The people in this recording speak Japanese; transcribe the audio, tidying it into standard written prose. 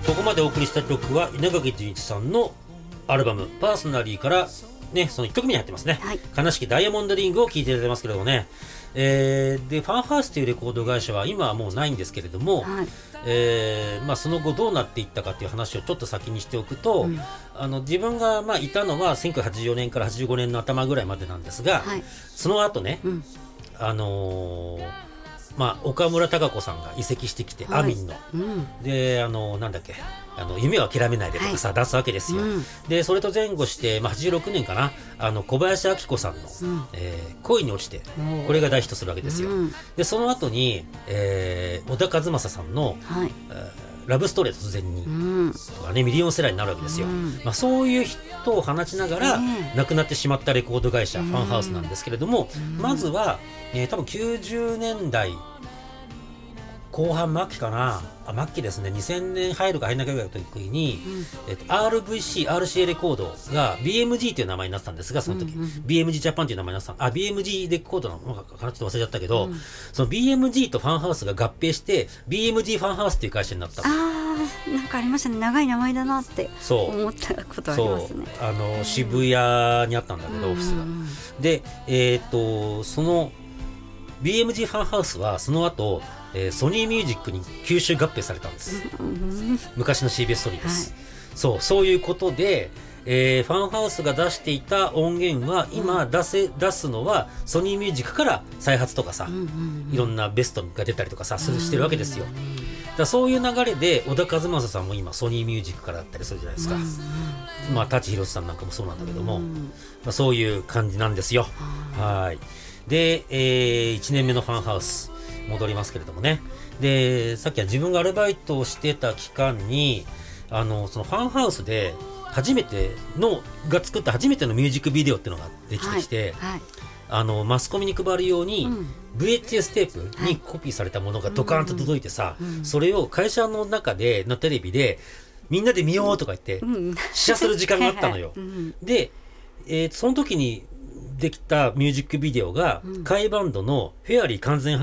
ここまでお送りした曲は稲垣潤一さんのアルバムパーソナリーからね、その1曲目に入ってますね、 はい、 悲しきダイヤモンドリングを聴いていただいてますけれどもね、でファンハウスというレコード会社は今はもうないんですけれども、 はい、 その後どうなっていったかという話をちょっと先にしておくと、自分がいたのは1984年から85年の頭ぐらいまでなんですが、 はい、 その後ね、岡村孝子さんが移籍してきて、アミンの、でなんだっけ夢を諦めないでとかさ、出すわけですよ、でそれと前後して、86年かな、小林明子さんの、恋に落ちて、これが大ヒットするわけですよ、でその後に、小田和正さんの、ラブストーリー突然に、とかね、ミリオンセラーになるわけですよ、そういうヒットを放ちながら、亡くなってしまったレコード会社、ファンハウスなんですけれども、まずは、多分90年代後半末期かな、末期ですね、2000年入るか入らないかぐらいの時に、RVC、RCA レコードが BMG という名前になってたんですが、その時、BMG ジャパンという名前になってた、BMG レコードなのかな、ちょっと忘れちゃったけど、その BMG とファンハウスが合併して、BMG ファンハウスっていう会社になった。 なんかありましたね、長い名前だなって思ったことありますね。 渋谷にあったんだけど、オフィスが。で、その BMG ファンハウスはその後、ソニーミュージックに吸収合併されたんです、昔の CBS ソニーです、そういうことで、ファンハウスが出していた音源は今出すのはソニーミュージックから再発とかさ、いろんなベストが出たりとかさしてるわけですよ。だそういう流れで小田和正さんも今ソニーミュージックからだったりするじゃないですか、舘ひろしさんなんかもそうなんだけども、そういう感じなんですよ。はいで、1年目のファンハウス戻りますけれどもね、でさっきは自分がアルバイトをしてた期間にそのファンハウスでが作った初めてのミュージックビデオっていうのができてきて、マスコミに配るように、VHS テープにコピーされたものがドカーンと届いてさ、それを会社の中でのテレビでみんなで見ようとか言って試写する時間があったのよ。で、その時にできたミュージックビデオが、甲斐バンドのフェアリー完全